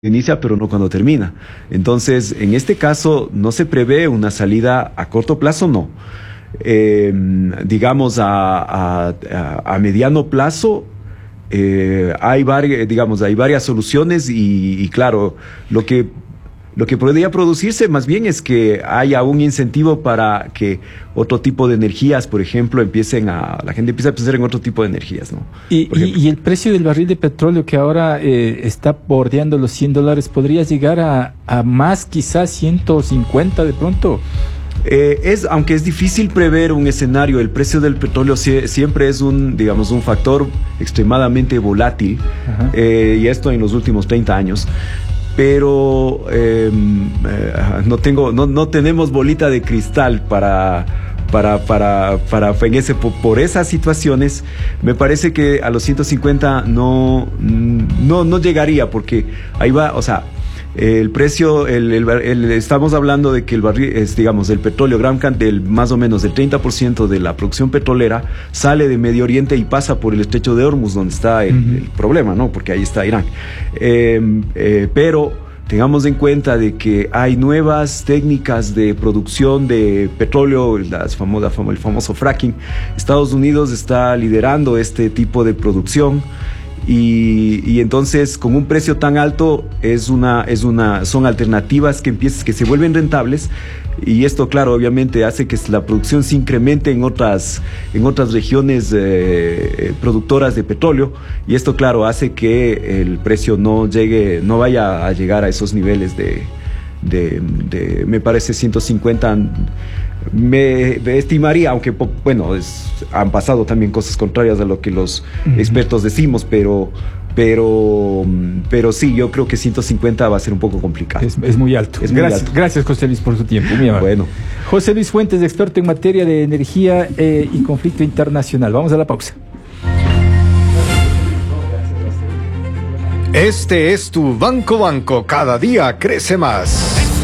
inicia, pero no cuando termina. Entonces, en este caso, no se prevé una salida a corto plazo, no. Digamos, a mediano plazo, hay varias soluciones y claro, lo que podría producirse más bien es que haya un incentivo para que otro tipo de energías, por ejemplo, la gente empiece a pensar en otro tipo de energías, ¿no? Y el precio del barril de petróleo que ahora está bordeando los $100, ¿podría llegar a más, quizás 150 de pronto? Aunque es difícil prever un escenario, el precio del petróleo siempre es un factor extremadamente volátil, y esto en los últimos 30 años. Pero no tenemos bolita de cristal por esas situaciones. Me parece que a los 150 no llegaría, porque ahí va, o sea, el precio, estamos hablando de que el barril es, digamos, el petróleo, más o menos del 30% de la producción petrolera sale de Medio Oriente y pasa por el estrecho de Hormuz, donde está el problema, ¿no? Porque ahí está Irán. Pero tengamos en cuenta de que hay nuevas técnicas de producción de petróleo, el famoso fracking. Estados Unidos está liderando este tipo de producción. Y entonces, con un precio tan alto, son alternativas que se vuelven rentables, y esto, claro, obviamente hace que la producción se incremente en otras regiones productoras de petróleo, y esto, claro, hace que el precio no vaya a llegar a esos niveles me parece 150. Me estimaría, aunque bueno, han pasado también cosas contrarias a lo que los expertos decimos, pero sí, yo creo que 150 va a ser un poco complicado. Es muy alto. Gracias, José Luis, por su tiempo. Muy amable. Bueno. José Luis Fuentes, experto en materia de energía y conflicto internacional. Vamos a la pausa. Este es tu Banco, cada día crece más.